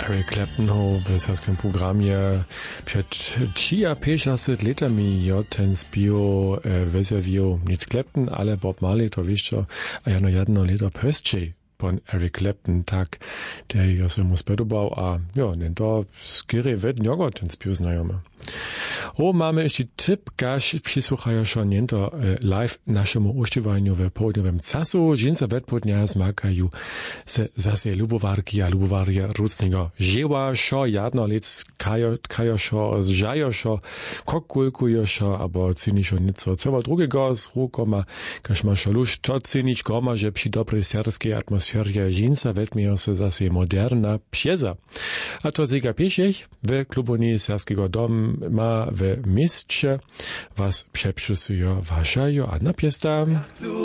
Eric Clapton w serskim programie przed 50 latami ten spił wyzawił nic Clapton, ale Bob Marley to jeszcze, a ja no jedno lato pöstczej pan Eric Clapton, tak, der ja se mu spodobał, a ja, nie to skiery wedniogo ten spił znajomy. O, mamy jeszcze tip, każ przysłuchają się niento live naszemu uściwaniu w południowym czasu. Dżinca wedpodnia zmagają se zase lubowarki a lubowarja rucniego dzieła, szo jadno lec kajo szo, zżajo szo, kokulkujo szo, abo cyni szo nieco cała drugiego z rukoma, każ ma szo luż to cynić goma, że przy dobrej serskiej atmosferie dżinca wedmieją se zase moderna psieza. A to zega pieszech w kluboni serskiego domu ma w mieście was przeprzysuje wasza Joanna Piesta.